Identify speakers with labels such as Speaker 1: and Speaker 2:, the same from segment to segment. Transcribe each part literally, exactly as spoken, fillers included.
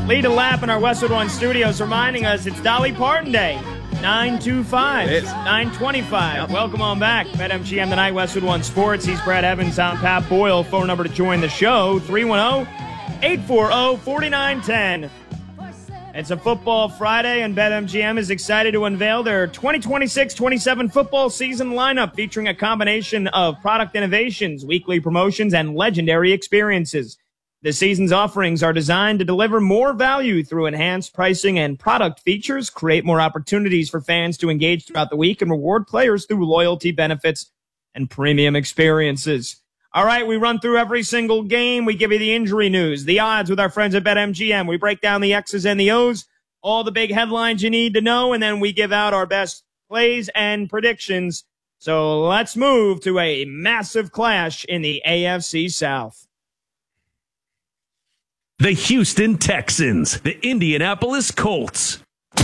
Speaker 1: Lead a lap in our Westwood One studios, reminding us it's Dolly Parton Day. nine two five.
Speaker 2: It is.
Speaker 1: nine twenty-five.
Speaker 2: Yep.
Speaker 1: Welcome on back. BetMGM tonight, Westwood One Sports. He's Brad Evans. I'm Pat Boyle. Phone number to join the show, three one zero, eight four zero, four nine one zero. It's a football Friday, and BetMGM is excited to unveil their twenty twenty-six twenty-seven football season lineup featuring a combination of product innovations, weekly promotions, and legendary experiences. The season's offerings are designed to deliver more value through enhanced pricing and product features, create more opportunities for fans to engage throughout the week, and reward players through loyalty benefits and premium experiences. All right, we run through every single game. We give you the injury news, the odds with our friends at BetMGM. We break down the X's and the O's, all the big headlines you need to know, and then we give out our best plays and predictions. So let's move to a massive clash in the A F C South.
Speaker 3: The Houston Texans, the Indianapolis Colts.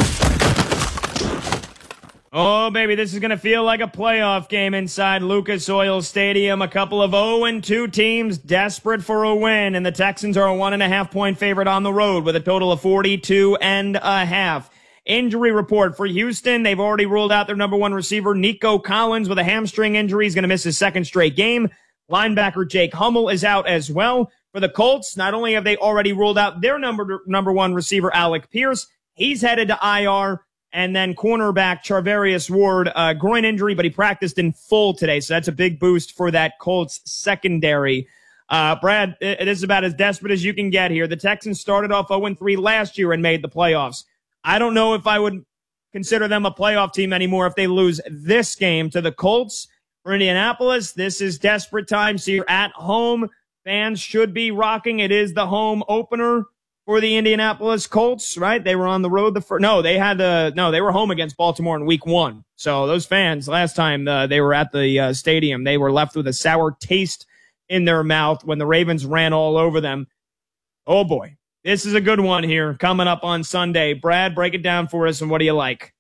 Speaker 1: Oh, baby, this is going to feel like a playoff game inside Lucas Oil Stadium. A couple of oh and two teams desperate for a win, and the Texans are a one and a half point favorite on the road with a total of forty-two and a half. Injury report for Houston. They've already ruled out their number one receiver, Nico Collins, with a hamstring injury. He's going to miss his second straight game. Linebacker Jake Hummel is out as well. For the Colts, not only have they already ruled out their number number one receiver, Alec Pierce, he's headed to I R, and then cornerback Charvarius Ward, uh, groin injury, but he practiced in full today, so that's a big boost for that Colts secondary. Uh, Brad, it is about as desperate as you can get here. The Texans started off oh and three last year and made the playoffs. I don't know if I would consider them a playoff team anymore if they lose this game to the Colts. For Indianapolis, this is desperate times here at home. Fans should be rocking. It is the home opener for the Indianapolis Colts, right? They were on the road the first. No, they had the no. They were home against Baltimore in Week One. So those fans last time uh, they were at the uh, stadium, they were left with a sour taste in their mouth when the Ravens ran all over them. Oh boy, this is a good one here coming up on Sunday. Brad, break it down for us, and what do you like?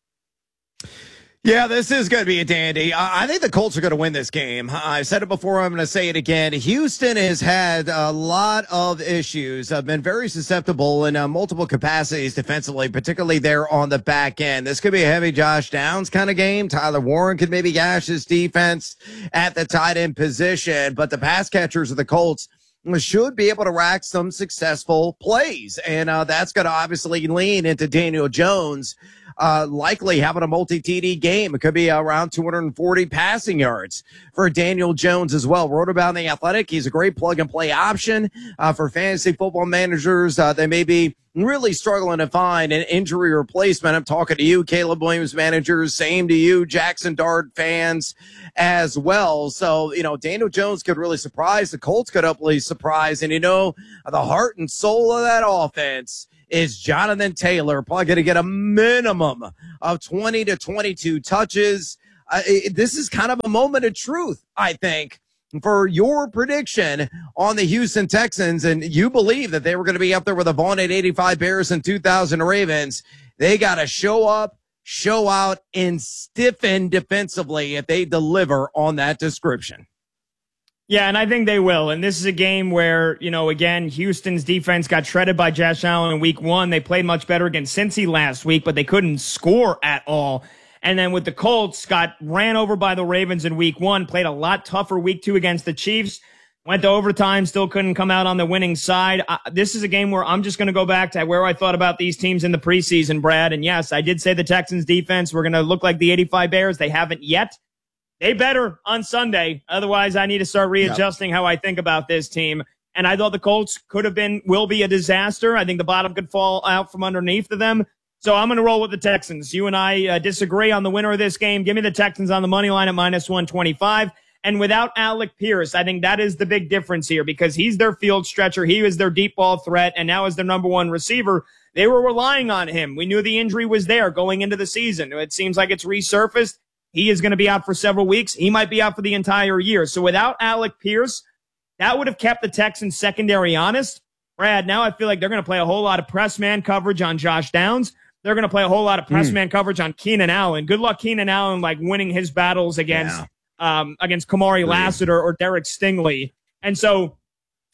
Speaker 2: Yeah, this is going to be a dandy. I think the Colts are going to win this game. I've said it before. I'm going to say it again. Houston has had a lot of issues. I've been very susceptible in uh, multiple capacities defensively, particularly there on the back end. This could be a heavy Josh Downs kind of game. Tyler Warren could maybe gash his defense at the tight end position, but the pass catchers of the Colts should be able to rack some successful plays. And uh, that's going to obviously lean into Daniel Jones Uh, likely having a multi-T D game. It could be around two hundred forty passing yards for Daniel Jones as well. Wrote about in The Athletic. He's a great plug-and-play option uh, for fantasy football managers. Uh, they may be really struggling to find an injury replacement. I'm talking to you, Caleb Williams managers. Same to you, Jackson Dart fans as well. So, you know, Daniel Jones could really surprise. The Colts could hopefully surprise. And, you know, the heart and soul of that offense is Jonathan Taylor, probably going to get a minimum of twenty to twenty-two touches. Uh, it, this is kind of a moment of truth, I think, for your prediction on the Houston Texans. And you believe that they were going to be up there with the vaunted eighty-five Bears and two thousand Ravens. They got to show up, show out, and stiffen defensively if they deliver on that description.
Speaker 1: Yeah, and I think they will. And this is a game where, you know, again, Houston's defense got shredded by Josh Allen in week one. They played much better against Cincy last week, but they couldn't score at all. And then with the Colts, got ran over by the Ravens in week one, played a lot tougher week two against the Chiefs, went to overtime, still couldn't come out on the winning side. Uh, this is a game where I'm just going to go back to where I thought about these teams in the preseason, Brad. And yes, I did say the Texans defense were going to look like the eighty-five Bears. They haven't yet. They better on Sunday. Otherwise, I need to start readjusting yep. how I think about this team. And I thought the Colts could have been, will be a disaster. I think the bottom could fall out from underneath of them. So I'm going to roll with the Texans. You and I uh, disagree on the winner of this game. Give me the Texans on the money line at minus one twenty-five. And without Alec Pierce, I think that is the big difference here because he's their field stretcher. He is their deep ball threat. And now as their number one receiver, they were relying on him. We knew the injury was there going into the season. It seems like it's resurfaced. He is going to be out for several weeks. He might be out for the entire year. So without Alec Pierce, that would have kept the Texans secondary honest. Brad, now I feel like they're going to play a whole lot of press man coverage on Josh Downs. They're going to play a whole lot of press mm. man coverage on Keenan Allen. Good luck Keenan Allen like winning his battles against yeah. um, against Kamari Lassiter or Derek Stingley. And so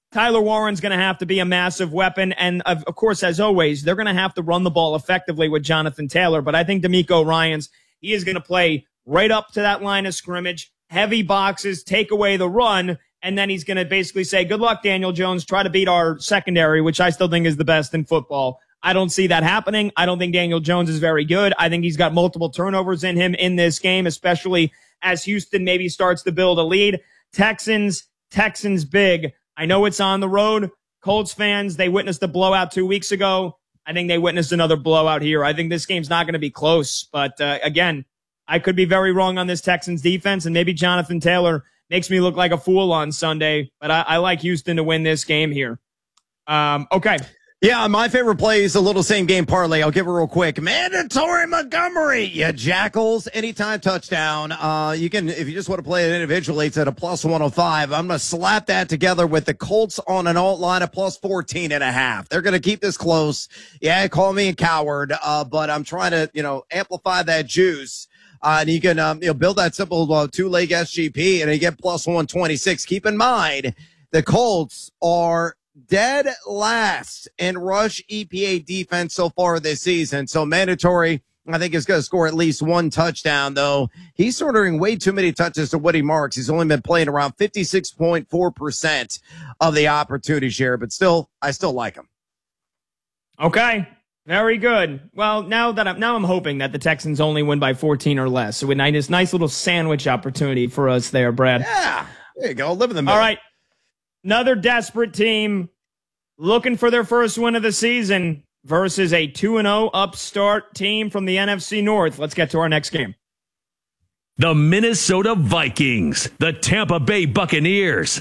Speaker 1: Tyler Warren's going to have to be a massive weapon. And, of, of course, as always, they're going to have to run the ball effectively with Jonathan Taylor. But I think D'Amico Ryans, he is going to play right up to that line of scrimmage, heavy boxes, take away the run, and then he's going to basically say, good luck, Daniel Jones, try to beat our secondary, which I still think is the best in football. I don't see that happening. I don't think Daniel Jones is very good. I think he's got multiple turnovers in him in this game, especially as Houston maybe starts to build a lead. Texans, Texans big. I know it's on the road. Colts fans, they witnessed a blowout two weeks ago. I think they witnessed another blowout here. I think this game's not going to be close. But, uh, again, I could be very wrong on this Texans defense, and maybe Jonathan Taylor makes me look like a fool on Sunday. But I, I like Houston to win this game here. Um, okay.
Speaker 2: Yeah, my favorite play is a little same game parlay. I'll give it real quick. Mandatory Montgomery, you jackals, anytime touchdown. Uh, you can, if you just want to play it individually, it's at a plus one oh five. I'm going to slap that together with the Colts on an alt line of plus fourteen and a half. They're going to keep this close. Yeah, call me a coward, uh, but I'm trying to, you know, amplify that juice. Uh, and you can, um, you know, build that simple uh, two-leg S G P and you get plus one twenty-six. Keep in mind, the Colts are dead last in rush E P A defense so far this season. So mandatory, I think, is going to score at least one touchdown, though. He's ordering way too many touches to what he marks. He's only been playing around fifty-six point four percent of the opportunity share, but still, I still like him.
Speaker 1: Okay. Very good. Well, now that I'm now I'm hoping that the Texans only win by fourteen or less. So a nice, nice little sandwich opportunity for us there, Brad.
Speaker 2: Yeah. There you go. Live in the middle.
Speaker 1: All right. Another desperate team looking for their first win of the season versus a two and oh upstart team from the N F C North. Let's get to our next game.
Speaker 3: The Minnesota Vikings, the Tampa Bay Buccaneers.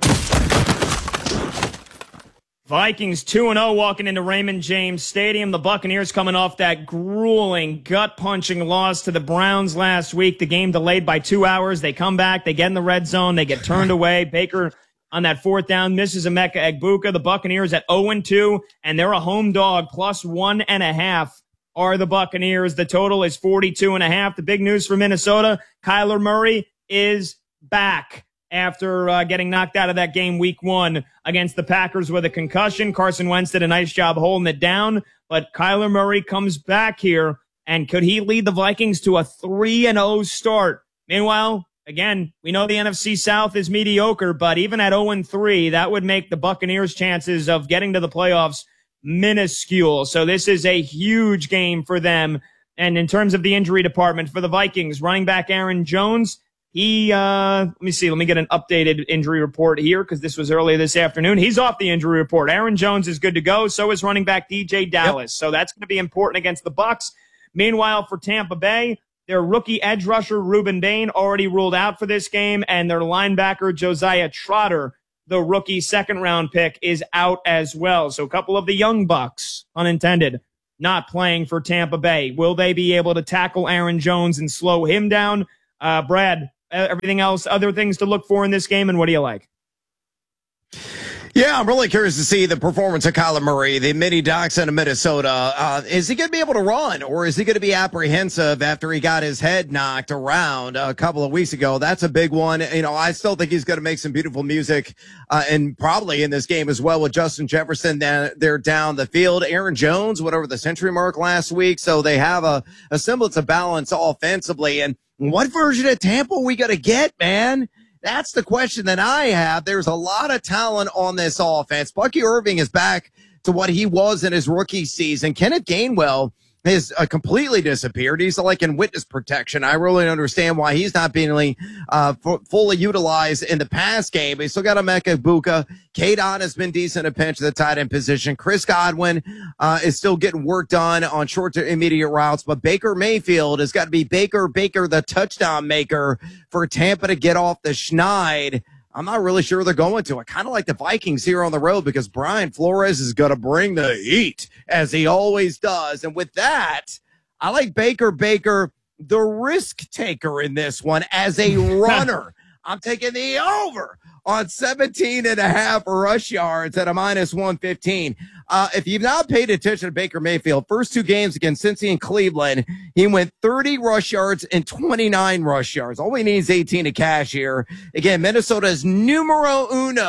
Speaker 1: Vikings two and oh walking into Raymond James Stadium. The Buccaneers coming off that grueling, gut-punching loss to the Browns last week. The game delayed by two hours. They come back. They get in the red zone. They get turned away. Baker on that fourth down misses Emeka Egbuka. The Buccaneers at oh and two, and they're a home dog. Plus one and a half are the Buccaneers. The total is forty-two and a half. The big news for Minnesota, Kyler Murray is back after uh, getting knocked out of that game week one against the Packers with a concussion. Carson Wentz did a nice job holding it down, but Kyler Murray comes back here, and could he lead the Vikings to a three and oh start? Meanwhile, again, we know the N F C South is mediocre, but even at oh and three, that would make the Buccaneers' chances of getting to the playoffs minuscule. So this is a huge game for them. And in terms of the injury department for the Vikings, running back Aaron Jones, He, uh, let me see, let me get an updated injury report here because this was earlier this afternoon. He's off the injury report. Aaron Jones is good to go. So is running back D J Dallas. Yep. So that's going to be important against the Bucs. Meanwhile, for Tampa Bay, their rookie edge rusher, Reuben Dane, already ruled out for this game. And their linebacker, Josiah Trotter, the rookie second round pick, is out as well. So a couple of the young Bucs, unintended, not playing for Tampa Bay. Will they be able to tackle Aaron Jones and slow him down? Uh, Brad, everything else, other things to look for in this game, and what do you like?
Speaker 2: Yeah, I'm really curious to see the performance of Kyler Murray, the mini Dachshund of Minnesota. Uh, is he going to be able to run, or is he going to be apprehensive after he got his head knocked around a couple of weeks ago? That's a big one. You know, I still think he's going to make some beautiful music, uh, and probably in this game as well with Justin Jefferson. Then they're down the field. Aaron Jones went over the century mark last week, so they have a, a semblance of balance offensively. And what version of Tampa are we going to get, man? That's the question that I have. There's a lot of talent on this offense. Bucky Irving is back to what he was in his rookie season. Kenneth Gainwell has uh, completely disappeared. He's like in witness protection. I really don't understand why he's not being uh, f- fully utilized in the pass game. But he's still got Emeka Egbuka. K-Dot has been decent at pinch at the tight end position. Chris Godwin uh, is still getting work done on short to immediate routes. But Baker Mayfield has got to be Baker, Baker, the touchdown maker for Tampa to get off the schneid. I'm not really sure they're going to. I kind of like the Vikings here on the road because Brian Flores is going to bring the heat, as he always does. And with that, I like Baker Baker, the risk taker in this one as a runner. I'm taking the over on seventeen and a half rush yards at a minus one fifteen. Uh, if you've not paid attention to Baker Mayfield, first two games against Cincy and Cleveland, he went thirty rush yards and twenty-nine rush yards. All we need is eighteen to cash here. Again, Minnesota's numero uno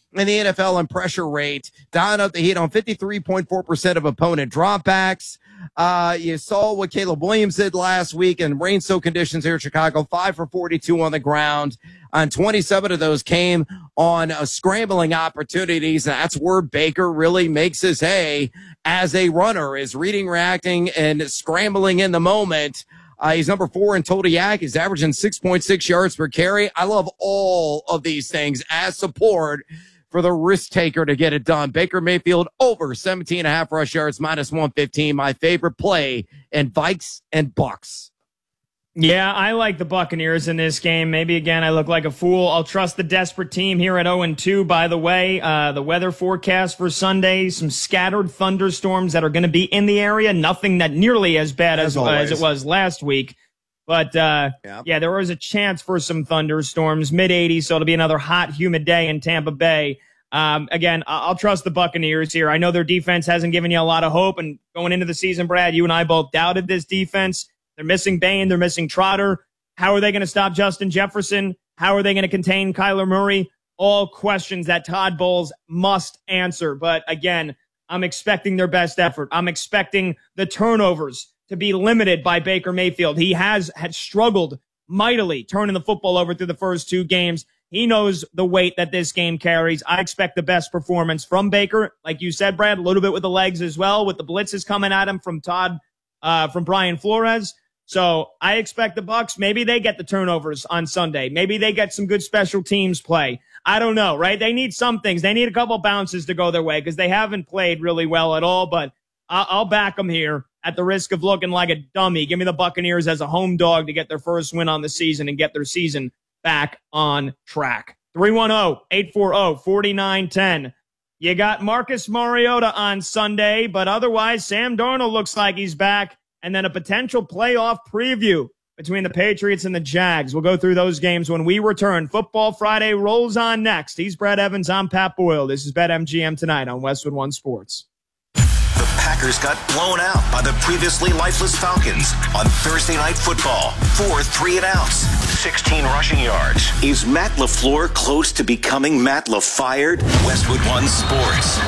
Speaker 2: in the N F L in pressure rate, dialing up the Heat on fifty-three point four percent of opponent dropbacks. Uh, you saw what Caleb Williams did last week in rain-soaked conditions here in Chicago, five for forty-two on the ground. On twenty-seven of those came on uh, scrambling opportunities. And that's where Baker really makes his hay as a runner, is reading, reacting, and scrambling in the moment. Uh, he's number four in total yak. He's averaging six point six yards per carry. I love all of these things as support for the risk taker to get it done. Baker Mayfield over seventeen and a half rush yards, minus one fifteen. My favorite play in Vikes and Bucks.
Speaker 1: Yeah, I like the Buccaneers in this game. Maybe, again, I look like a fool. I'll trust the desperate team here at oh and two, by the way. Uh, the weather forecast for Sunday, some scattered thunderstorms that are going to be in the area. Nothing that nearly as bad as,
Speaker 2: as,
Speaker 1: as it was last week. But, uh,
Speaker 2: yep.
Speaker 1: yeah, there was a chance for some thunderstorms, mid eighties, so it'll be another hot, humid day in Tampa Bay. Um, again, I'll trust the Buccaneers here. I know their defense hasn't given you a lot of hope, and going into the season, Brad, you and I both doubted this defense. They're missing Bain. They're missing Trotter. How are they going to stop Justin Jefferson? How are they going to contain Kyler Murray? All questions that Todd Bowles must answer. But again, I'm expecting their best effort. I'm expecting the turnovers to be limited by Baker Mayfield. He has had struggled mightily turning the football over through the first two games. He knows the weight that this game carries. I expect the best performance from Baker. Like you said, Brad, a little bit with the legs as well, with the blitzes coming at him from Todd, uh, from Brian Flores. So I expect the Bucs, maybe they get the turnovers on Sunday. Maybe they get some good special teams play. I don't know, right? They need some things. They need a couple bounces to go their way because they haven't played really well at all, but I'll, I'll back them here at the risk of looking like a dummy. Give me the Buccaneers as a home dog to get their first win on the season and get their season back on track. three one zero, eight four zero, four nine one zero. You got Marcus Mariota on Sunday, but otherwise Sam Darnold looks like he's back. And then a potential playoff preview between the Patriots and the Jags. We'll go through those games when we return. Football Friday rolls on next. He's Brad Evans. I'm Pat Boyle. This is BetMGM tonight on Westwood One Sports.
Speaker 4: The Packers got blown out by the previously lifeless Falcons on Thursday Night Football. Four three and outs, sixteen rushing yards. Is Matt LaFleur close to becoming Matt LaFired? Westwood One Sports.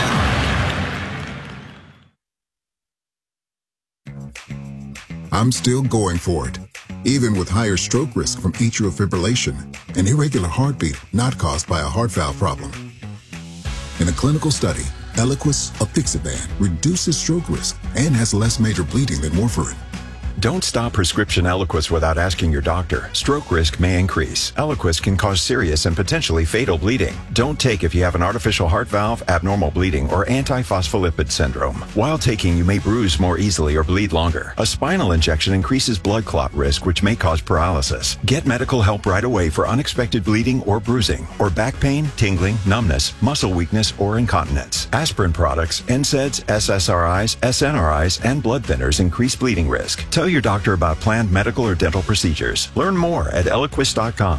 Speaker 5: I'm still going for it, even with higher stroke risk from atrial fibrillation, an irregular heartbeat not caused by a heart valve problem. In a clinical study, Eliquis apixaban reduces stroke risk and has less major bleeding than warfarin.
Speaker 6: Don't stop prescription Eliquis without asking your doctor. Stroke risk may increase. Eliquis can cause serious and potentially fatal bleeding. Don't take if you have an artificial heart valve, abnormal bleeding, or antiphospholipid syndrome. While taking, you may bruise more easily or bleed longer. A spinal injection increases blood clot risk, which may cause paralysis. Get medical help right away for unexpected bleeding or bruising, or back pain, tingling, numbness, muscle weakness, or incontinence. Aspirin products, N SAIDs, S S R Is, S N R Is, and blood thinners increase bleeding risk. Tell your doctor about planned medical or dental procedures. Learn more at eliquis dot com.